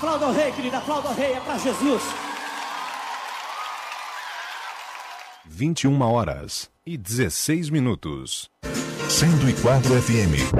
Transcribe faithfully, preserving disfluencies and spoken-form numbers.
Aplauda o rei, querida, aplauda o rei, é pra Jesus. vinte e uma horas e dezesseis minutos. cento e quatro F M.